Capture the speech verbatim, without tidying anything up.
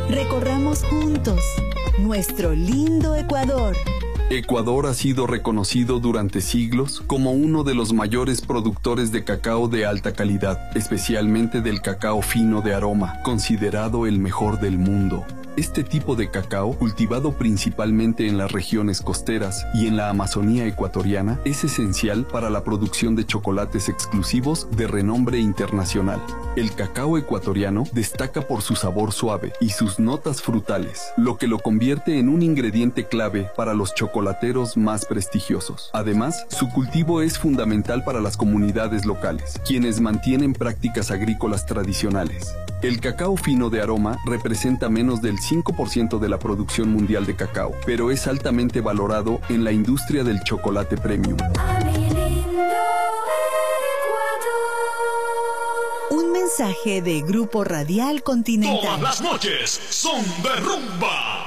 Recorramos juntos nuestro lindo Ecuador. Ecuador ha sido reconocido durante siglos como uno de los mayores productores de cacao de alta calidad, especialmente del cacao fino de aroma, considerado el mejor del mundo. Este tipo de cacao, cultivado principalmente en las regiones costeras y en la Amazonía ecuatoriana, es esencial para la producción de chocolates exclusivos de renombre internacional. El cacao ecuatoriano destaca por su sabor suave y sus notas frutales, lo que lo convierte en un ingrediente clave para los chocolateros más prestigiosos. Además, su cultivo es fundamental para las comunidades locales, quienes mantienen prácticas agrícolas tradicionales. El cacao fino de aroma representa menos del cinco por ciento de la producción mundial de cacao, pero es altamente valorado en la industria del chocolate premium. Un mensaje de Grupo Radial Continental. Todas las noches son de rumba.